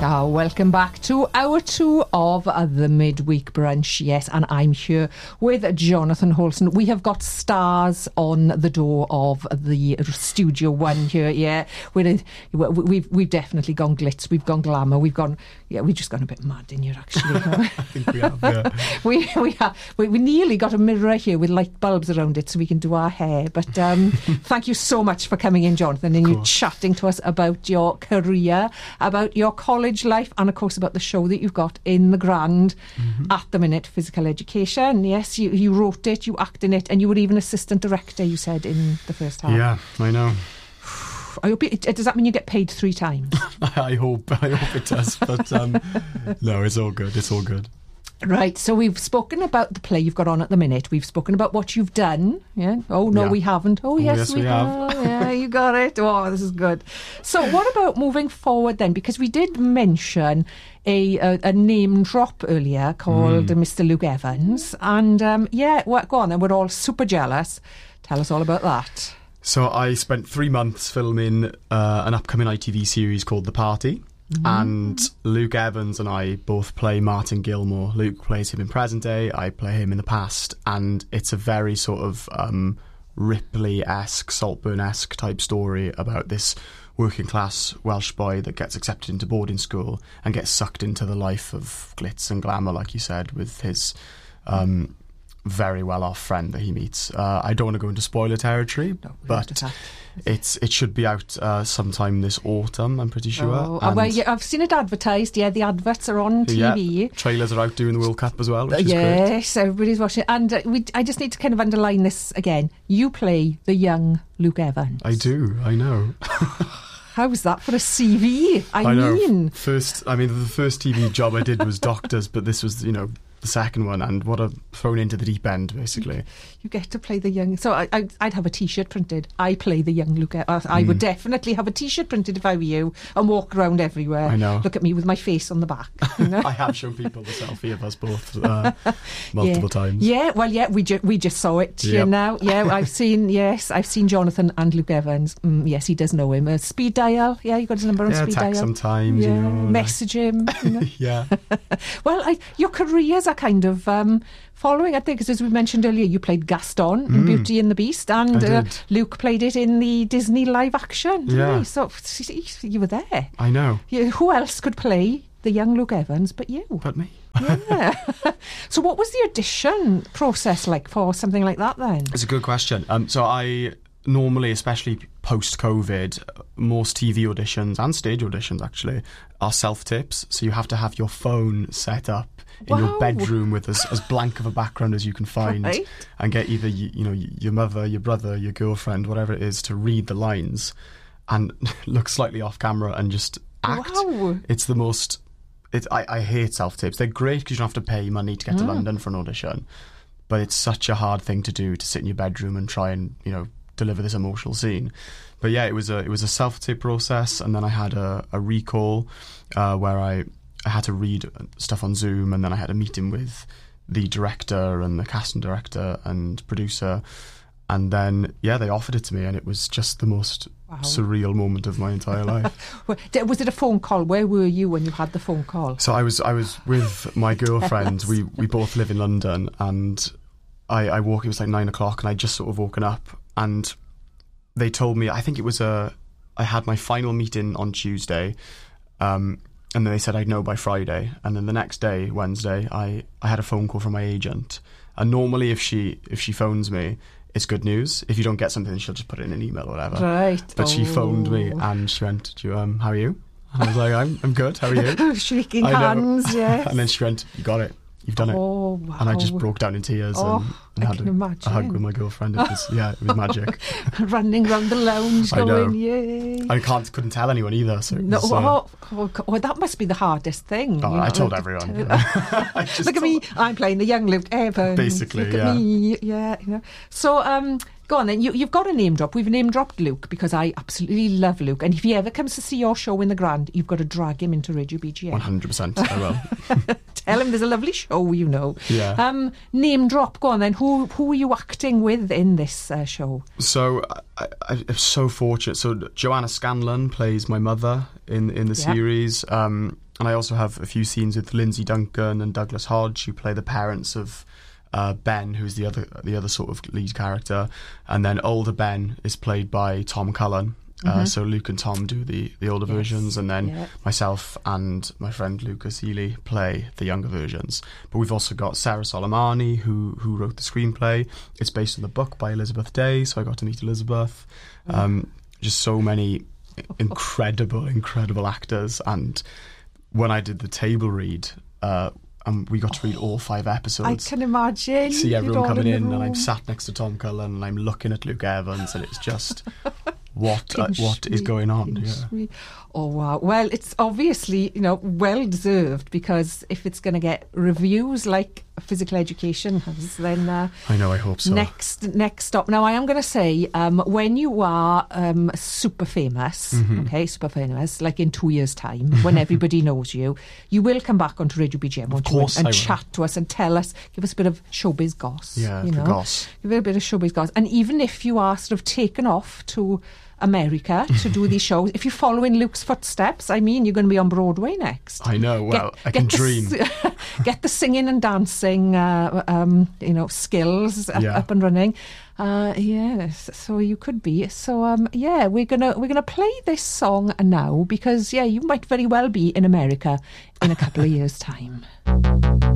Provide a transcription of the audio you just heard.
Welcome back to hour 2 of the midweek brunch. Yes, and I'm here with Jonathan Holson. We have got stars on the door of the Studio One here. Yeah, we've definitely gone glitz. We've gone glamour. We've just gone a bit mad in here, actually. I think we have. Yeah. We nearly got a mirror here with light bulbs around it so we can do our hair. But thank you so much for coming in, Jonathan, and you chatting to us about your career, about your college life, and of course about the show that you've got in the Grand at the minute, Physical Education. Yes, you wrote it, you acted in it, and you were even assistant director, you said, in the first half. Yeah, I know. I hope does that mean you get paid 3 times? I hope it does, but no, it's all good. It's all good. Right, so we've spoken about the play you've got on at the minute. We've spoken about what you've done. Yeah. Oh, no, we haven't. Oh, yes, we have. Yeah, you got it. Oh, this is good. So what about moving forward then? Because we did mention a name drop earlier called Mr. Luke Evans. And, go on then. We're all super jealous. Tell us all about that. So I spent 3 months filming an upcoming ITV series called The Party. And Luke Evans and I both play Martin Gilmore. Luke plays him in present day, I play him in the past, and it's a very sort of Ripley-esque, Saltburn-esque type story about this working class Welsh boy that gets accepted into boarding school and gets sucked into the life of glitz and glamour, like you said, with his very well-off friend that he meets. I don't want to go into spoiler territory, but it should be out sometime this autumn, I'm pretty sure. I've seen it advertised. Yeah, the adverts are on TV. Yeah, trailers are out during the World Cup as well, which is great. Yes, everybody's watching. And I just need to kind of underline this again. You play the young Luke Evans. I do, I know. How's that for a CV? I mean, the first TV job I did was Doctors, but this was, the second one, and what a thrown into the deep end, basically. You get to play the young. So I'd have a T-shirt printed. I play the young Luke. I would definitely have a T-shirt printed if I were you, and walk around everywhere. I know. Look at me with my face on the back. I have shown people the selfie of us both multiple times. Yeah, well, we just saw it. Yep. Yeah, I've seen Jonathan and Luke Evans. Yes, he does know him. Speed dial. Yeah, you got his number on speed dial. Text sometimes. Yeah, message him. Yeah. Well, your careers are kind of following, I think, because as we mentioned earlier, you played Gaston in Beauty and the Beast, and Luke played it in the Disney live action. Yeah. So you were there. I know. Who else could play the young Luke Evans but you? But me. Yeah. So what was the audition process like for something like that then? It's a good question. So I normally, especially post-COVID, most TV auditions and stage auditions actually are self-tips. So you have to have your phone set up in your bedroom with as blank of a background as you can find, and get either your mother, your brother, your girlfriend, whatever it is, to read the lines and look slightly off camera and just act. Wow. It's the most... I hate self-tips. They're great because you don't have to pay money to get to London for an audition, but it's such a hard thing to do, to sit in your bedroom and try and deliver this emotional scene. But yeah, it was a self-tape process, and then I had a recall where I had to read stuff on Zoom, and then I had a meeting with the director and the casting director and producer, and then they offered it to me, and it was just the most surreal moment of my entire life. Was it a phone call? Where were you when you had the phone call? So I was with my girlfriend. we both live in London, and I woke. It was like 9 o'clock, and I'd just sort of woken up, and they told me, I think it was I had my final meeting on Tuesday, and then they said I'd know by Friday, and then the next day, Wednesday, I had a phone call from my agent. And normally if she phones me, it's good news. If you don't get something, she'll just put it in an email or whatever. Right. But she phoned me and she went, how are you? And I was like, I'm good, how are you? Shaking hands, yes. And then she went, you got it. You've done it. Oh, wow. And I just broke down in tears and had a hug with my girlfriend. It was magic. Running around the lounge going, yay. I couldn't tell anyone either. So that must be the hardest thing. I told everyone. Look at me, I'm playing the young Luke Evans. Basically, Look at me. Yeah. So, go on then. You've got a name drop. We've name dropped Luke because I absolutely love Luke. And if he ever comes to see your show in the Grand, you've got to drag him into Radio BGN. 100%, I will. Tell him there's a lovely show, Yeah. Name drop. Go on then. Who are you acting with in this show? So I'm so fortunate. So Joanna Scanlon plays my mother in the series. And I also have a few scenes with Lindsay Duncan and Douglas Hodge, who play the parents of Ben, who's the other sort of lead character. And then older Ben is played by Tom Cullen. So Luke and Tom do the older versions, and then myself and my friend Lucas Ely play the younger versions. But we've also got Sarah Soleimani, who wrote the screenplay. It's based on the book by Elizabeth Day, so I got to meet Elizabeth. Just so many incredible actors. And when I did the table read, and we got to read all 5 episodes. I can imagine. See everyone coming in, and I'm sat next to Tom Cullen, and I'm looking at Luke Evans, and it's just... What is going on? Yeah. Oh wow! Well, it's obviously well deserved, because if it's going to get reviews like Physical Education has, then I know. I hope so. Next stop. Now, I am going to say, when you are super famous, super famous, like in 2 years' time, when everybody knows you, you will come back onto Radio BGM, won't you? And chat to us and tell us, give us a bit of showbiz goss. Yeah, goss. Give it a bit of showbiz goss, and even if you are sort of taken off to America to do these shows, if you follow in Luke's footsteps, I mean, you're going to be on Broadway next. I know. Well, I can dream. Get the singing and dancing, skills up and running. Yes, so you could be. So we're gonna play this song now, because you might very well be in America in a couple of years' time.